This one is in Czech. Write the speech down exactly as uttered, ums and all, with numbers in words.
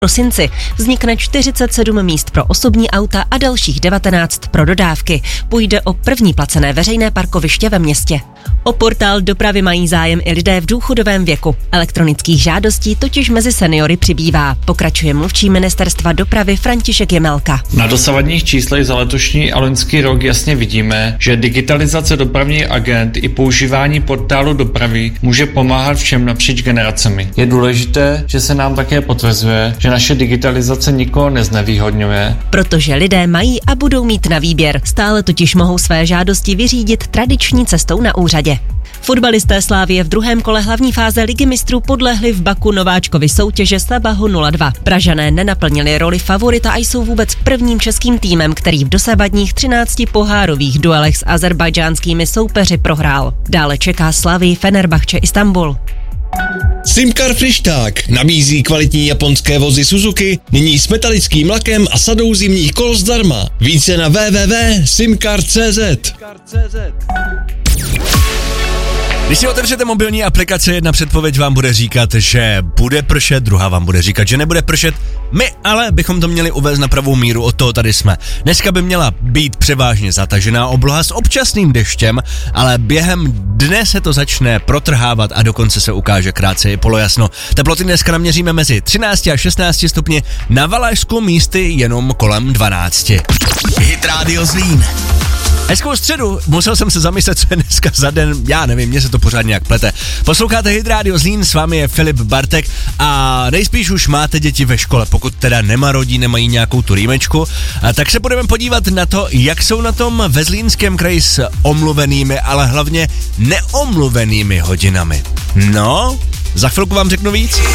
prosinci vznikne čtyřicet sedm míst pro osobní auta a dalších devatenáct pro dodávky. Půjde o první placené veřejné parkoviště ve městě. O portál dopravy mají zájem i lidé v důchodovém věku. Elektronických žádostí totiž mezi seniory přibývá, pokračuje mluvčí ministerstva dopravy František Jemelka. Na dosavadních číslech za letošní a loňský rok jasně vidíme, že digitalizace dopravních agend i používání portálu dopravy může pomáhat všem napříč generacemi. Je důležité, že se nám také potvrzuje, že naše digitalizace nikoho neznevýhodňuje. Protože lidé mají a budou mít na výběr, stále totiž mohou své žádosti vyřídit tradiční cestou na úřadě. Fotbalisté Slavie v druhém kole hlavní fáze Ligy mistrů podlehli v Baku nováčkovi soutěže Sabahu nula dva. Pražané nenaplnili roli favorita a jsou vůbec prvním českým týmem, který v dosavadních třinácti pohárových duelech s azerbajdžánskými soupeři prohrál. Dále čeká Slavii Fenerbahče Istanbul. Simcar Frišták nabízí kvalitní japonské vozy Suzuki, nyní s metalickým lakem a sadou zimních kol zdarma. Více na w w w tečka simcar tečka c z. Když si otevřete mobilní aplikace, jedna předpověď vám bude říkat, že bude pršet, druhá vám bude říkat, že nebude pršet. My ale bychom to měli uvést na pravou míru, od toho tady jsme. Dneska by měla být převážně zatažená obloha s občasným deštěm, ale během dne se to začne protrhávat a dokonce se ukáže krátce i polojasno. Teploty dneska naměříme mezi třináct a šestnáct stupni, na Valašsku místy jenom kolem dvanáct. Hit Radio Zlín. Hezkou středu, musel jsem se zamyslet, co je dneska za den, já nevím, mně se to pořád nějak plete. Posloucháte Hit Radio Zlín, s vámi je Filip Bartek a nejspíš už máte děti ve škole, pokud teda nemarodí, nemají nějakou tu rýmečku, a tak se budeme podívat na to, jak jsou na tom ve Zlínském kraji s omluvenými, ale hlavně neomluvenými hodinami. No, za chvilku vám řeknu víc.